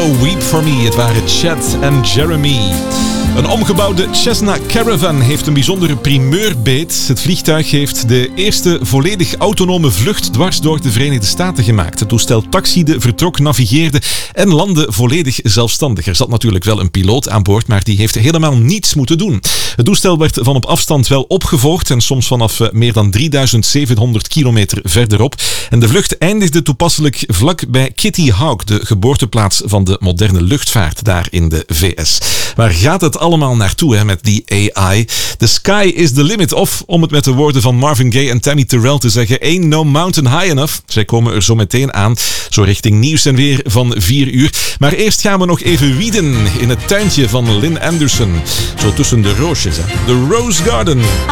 Oh Weep For Me. Het waren Chad en Jeremy. Een omgebouwde Cessna Caravan heeft een bijzondere primeur beet. Het vliegtuig heeft de eerste volledig autonome vlucht dwars door de Verenigde Staten gemaakt. Het toestel taxiede, vertrok, navigeerde en landde volledig zelfstandig. Er zat natuurlijk wel een piloot aan boord, maar die heeft helemaal niets moeten doen. Het toestel werd van op afstand wel opgevolgd en soms vanaf meer dan 3700 kilometer verderop. En de vlucht eindigde toepasselijk vlak bij Kitty Hawk, de geboorteplaats van de moderne luchtvaart daar in de VS. Waar gaat het allemaal naartoe met die AI? The sky is the limit. Of, om het met de woorden van Marvin Gaye en Tammy Terrell te zeggen, ain't no mountain high enough. Zij komen er zo meteen aan, zo richting nieuws en weer van 4 uur. Maar eerst gaan we nog even wieden in het tuintje van Lynn Anderson. Zo tussen de roosjes. The Rose Garden.